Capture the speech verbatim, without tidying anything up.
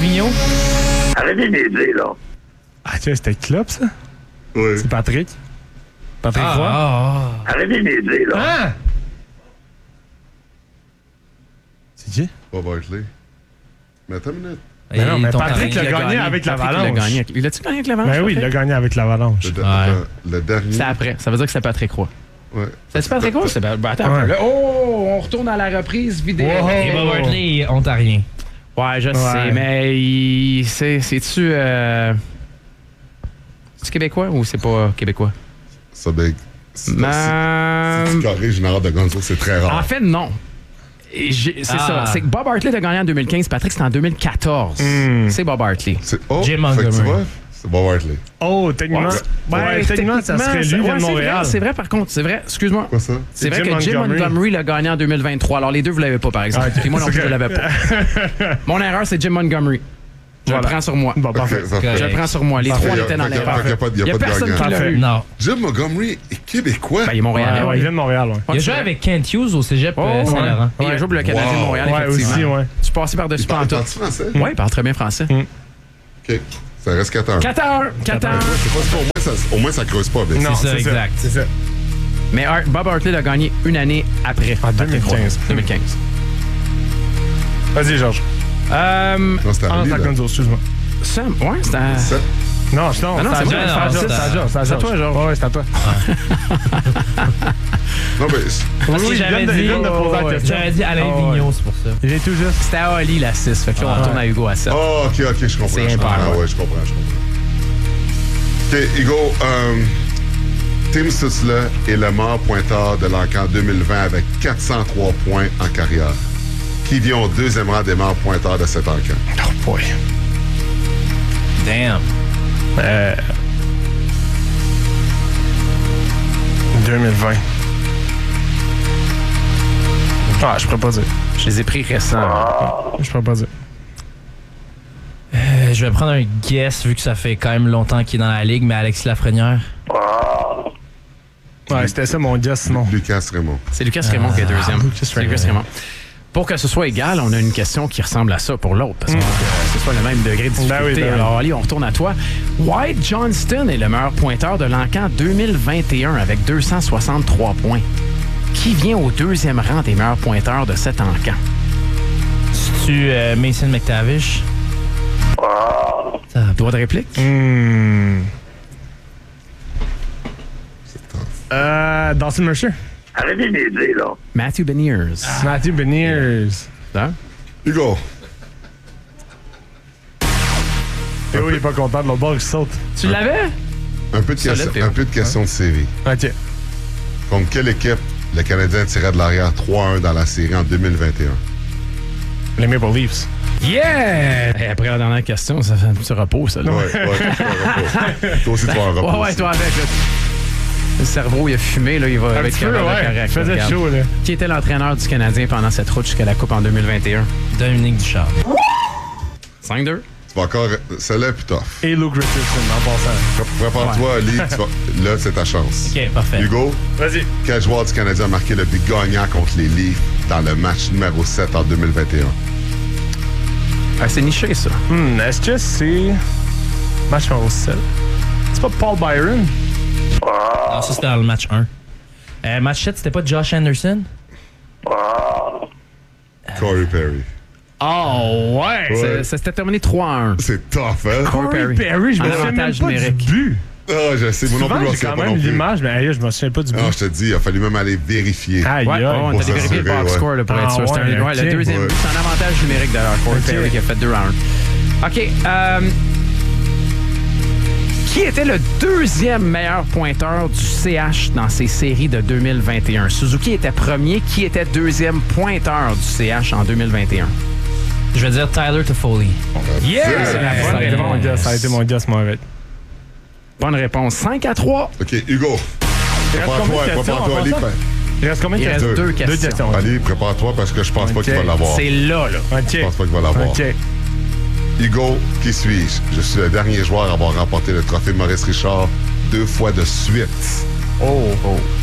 Vigneault? Arrêtez d'aider, là. Ah, tiens, c'était Klopp, ça? Oui. C'est Patrick. Patrick Ah, Roy. ah, ah. Arrêtez d'aider, là. Hein? C'est qui? Bob Hartley. Mais attends une minute. Mais non, mais ton Patrick terrain. l'a gagné avec Patrick l'Avalanche. l'a gagné. Il l'a-tu gagné avec l'Avalanche? Ben oui, il l'a gagné avec l'Avalanche. Le, de- Ouais. le, le dernier. C'est après. Ça veut dire que c'est Patrick Roy. Ouais. C'est Patrick Roy? C'est ben, ben, attends un Ouais. peu, là. Oh, on retourne à la reprise vidéo. Wow. Et Bob Hartley, ontarien. Ouais, je Ouais. sais, mais il... c'est, c'est-tu... Euh... C'est québécois ou c'est pas québécois? Ça, ben. Si Ben... tu corriges une erreur de Gonzo, c'est très rare. En fait, non. Et j'ai- C'est Ah. ça. C'est que Bob Hartley a gagné en deux mille quinze. Patrick, c'était en deux mille quatorze. Mm. C'est Bob Hartley. C'est, oh, Jim fait que Montgomery. tu vois, c'est Bob Hartley. Oh, techniquement. Ouais, Ouais, techniquement, ça serait lui, ouais, vient de c'est Montréal. vrai, c'est vrai, par contre. C'est vrai. Excuse-moi. Quoi ça? C'est C'est vrai Jim que Jim Montgomery. Montgomery l'a gagné en deux mille vingt-trois. Alors, les deux, vous l'avez pas, par exemple. Ah, ok. Puis moi non plus, C'est je l'avais pas. Mon erreur, c'est Jim Montgomery. Je Voilà. le prends sur moi. Bon, parfait. Ok, ça fait- Je le prends sur moi. Les Parfait. trois, on Fait était dans qu'il y a- l'erreur. fait qu'il y a pas de- il y a Il y a pas de personne gagnant. qui l'a Parfait. eu. Non. Jim Montgomery est québécois. Ben, il est Montréalais. Ouais, ouais, il vient de Montréal, ouais. Il a Ouais, joué c'est vrai. avec Kent Hughes au cégep Oh, euh, ouais. Saint-Laurent. Il a joué pour le Canadien Wow. de Montréal, Ouais, effectivement. aussi, ouais. Je suis passé par-dessus Il parle pantoute. parles-tu français? Oui, il parle très bien français. OK. Ça reste quatre heures. quatre heures. quatre heures. C'est pas ça, au, moins, ça, au moins, ça creuse pas. Ben. Non, C'est ça, c'est ça. exact. C'est ça. Mais Hart- Bob Hartley l'a gagné une année après. En deux mille quinze. deux mille quinze. Vas-y, Georges. Euh, Non, c'était Ah non, Ali, c'est à là. Gonzo, excuse-moi. Sam, ouais, c'est un... Sept. Non, je non, Ah non, c'est à c'est Georges, moi, c'est à non, Georges, c'est c'est à à- Georges, c'est à c'est à toi, Georges. Ouais, ouais, c'est à toi. Non, mais Parce Oui, que oui, il j'avais vient de- il dit, vient de poser la question. j'avais dit Alain Ah, ouais. Vigneault, c'est pour ça. Il est tout juste. C'était à Oli, la six. Fait que là, on Ah, retourne ouais. à Hugo à sept. oh, OK, OK, je comprends. C'est je comprends. impair, Ah, ouais. ouais, je comprends, je comprends. OK, Hugo, euh, Tim Stutzle est le meilleur pointeur de l'encan deux mille vingt avec quatre cent trois points en carrière. Qui vient au deuxième rang des meilleurs pointeurs de cet encan? Oh boy. Damn. Euh... deux mille vingt. Ah, je pourrais pas dire. Je les ai pris récents. Je pourrais pas dire. Euh, je vais prendre un guess vu que ça fait quand même longtemps qu'il est dans la ligue, mais Alexis Lafrenière. Ouais, c'était ça mon guess, sinon. Lucas Raymond. C'est Lucas Raymond qui est deuxième. Lucas C'est Lucas Raymond. Raymond. Pour que ce soit égal, on a une question qui ressemble à ça pour l'autre, parce qu'on veut que ce soit le même degré de difficulté. Ben oui, ben oui. Alors, Ali, on retourne à toi. White Johnston est le meilleur pointeur de l'encan deux mille vingt et un avec deux cent soixante-trois points. Qui vient au deuxième rang des meilleurs pointeurs de cet encan? C'est-tu euh, Mason McTavish? Droit de réplique? Hmm. Euh, Dawson Mercer. Arrêtez d'aider, là. Matthew Beniers. Matthew Beniers. Hein? Hugo, Et oui, il est pas content de l'autre bord, il saute. Tu l'avais? un peu de, Solide, question, Théo. un peu de questions de série. OK. Contre quelle équipe le Canadien tirait de l'arrière trois un dans la série en deux mille vingt et un? Les Maple Leafs. Yeah! Et après la dernière question, ça fait un petit repos, ça. Là. Ouais, ouais, tu vas un repos. Toi aussi, tu vas un repos. Ouais, ouais, toi avec. Là. Le cerveau, il a fumé, là, il va Un avec petit peu, Canada ouais. correct. Il faisait Regarde. chaud, là. Qui était l'entraîneur du Canadien pendant cette route jusqu'à la Coupe en deux mille vingt et un? Dominique Ducharme. cinq deux. Tu vas encore... Celle-là est plus tough. Et Luke Richardson, en passant. Pré- Prépare-toi, Ali. tu vas- Là, c'est ta chance. OK, parfait. Hugo, Vas-y. quel joueur du Canadien a marqué le but gagnant contre les Leafs dans le match numéro sept en deux mille vingt et un? Ah, c'est niché, ça. Hmm, est-ce que c'est... Match numéro sept. C'est pas Paul Byron? Ah, ça, c'était dans le match un. Euh, match sept, c'était pas Josh Anderson? Corey Perry. Oh, ouais! Ouais. C'est- Ça s'était terminé trois à un. C'est tough, hein? Corey Corey Perry. Perry, je me En souviens même avantage pas numérique. du but. Ah, je sais. Moi non Souvent, plus, je j'ai sais quand pas non même plus. l'image, mais aïe, je me souviens pas du but. Non, je te dis, il a fallu même aller vérifier. Aïe, Ouais, aïe. ouais, on Pour t'a vérifié le s'assurer, box ouais. score là, pour Ah, être sûr. C'était ouais, un- ouais, ok. le deuxième Ouais. but. C'est un avantage numérique d'ailleurs. Corey Ok. Perry qui a fait deux à un. OK. euh, qui était le deuxième meilleur pointeur du C H dans ces séries de deux mille vingt et un? Suzuki était premier. Qui était deuxième pointeur du C H en deux mille vingt et un? Je vais dire Tyler Toffoli. Yeah! C'est la Ça bonne a été mon réponse. guess, ça a été mon guess, moi, avec. Bonne réponse. cinq à trois. OK, Hugo. Prépare-toi, combien de questions prépare-toi, en Ali. passant? Il reste combien de Il reste questions? deux questions. Deux questions. Ali, prépare-toi parce que je pense pas Ok. qu'il va l'avoir. C'est là, là. OK. Je pense pas qu'il va l'avoir. OK. Hugo, qui suis-je? Je suis le dernier joueur à avoir remporté le trophée Maurice Richard deux fois de suite. Oh, oh.